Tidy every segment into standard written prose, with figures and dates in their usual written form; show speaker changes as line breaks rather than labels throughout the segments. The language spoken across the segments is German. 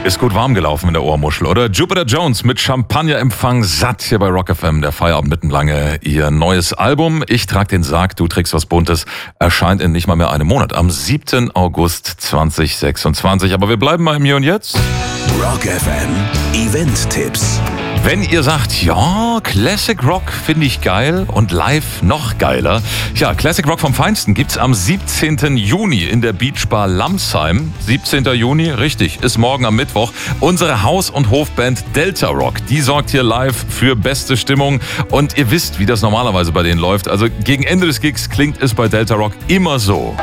Ist gut warm gelaufen in der Ohrmuschel, oder? Jupiter Jones mit Champagnerempfang satt hier bei Rock FM, der Feierabend mittenlange. Ihr neues Album, Ich trag den Sarg, du trägst was Buntes, erscheint in nicht mal mehr einem Monat, am 7. August 2026. Aber wir bleiben mal im Hier und Jetzt.
Rock FM Event-Tipps.
Wenn ihr sagt, ja, Classic Rock finde ich geil und live noch geiler. Ja, Classic Rock vom Feinsten gibt's am 17. Juni in der Beachbar Lamsheim. 17. Juni, richtig, ist morgen am Mittwoch. Unsere Haus- und Hofband Delta Rock, die sorgt hier live für beste Stimmung. Und ihr wisst, wie das normalerweise bei denen läuft. Also gegen Ende des Gigs klingt es bei Delta Rock immer so.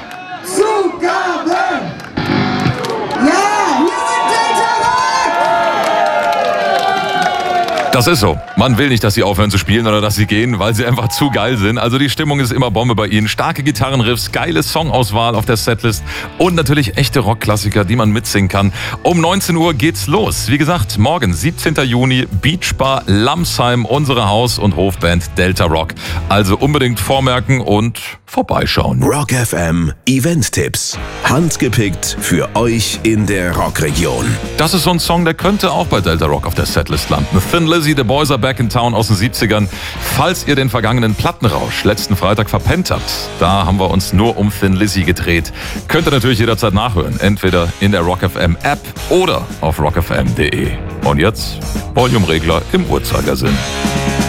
Das ist so. Man will nicht, dass sie aufhören zu spielen oder dass sie gehen, weil sie einfach zu geil sind. Also die Stimmung ist immer Bombe bei ihnen. Starke Gitarrenriffs, geile Songauswahl auf der Setlist und natürlich echte Rockklassiker, die man mitsingen kann. Um 19 Uhr geht's los. Wie gesagt, morgen, 17. Juni, Beachbar Lamsheim, unsere Haus- und Hofband Delta Rock. Also unbedingt vormerken und vorbeischauen.
Rock FM Event-Tipps. Handgepickt für euch in der Rockregion.
Das ist so ein Song, der könnte auch bei Delta Rock auf der Setlist landen. Thin Lizzy, The Boys Are Back in Town aus den 70ern. Falls ihr den vergangenen Plattenrausch letzten Freitag verpennt habt, da haben wir uns nur um Thin Lizzy gedreht. Könnt ihr natürlich jederzeit nachhören. Entweder in der Rock FM App oder auf rockfm.de. Und jetzt Volumeregler im Uhrzeigersinn.